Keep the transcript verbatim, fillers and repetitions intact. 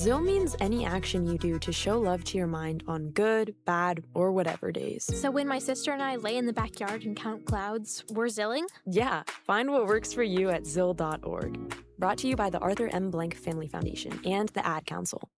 Zill means any action you do to show love to your mind on good, bad, or whatever days. So when my sister and I lay in the backyard and count clouds, we're zilling? Yeah, find what works for you at zill dot org. Brought to you by the Arthur M. Blank Family Foundation and the Ad Council.